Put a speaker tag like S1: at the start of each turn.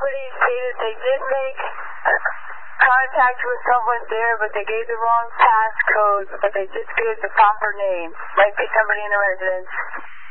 S1: somebody stated they did make contact with someone there, but they gave the wrong passcode, but they just gave the proper name. Might be somebody in the residence.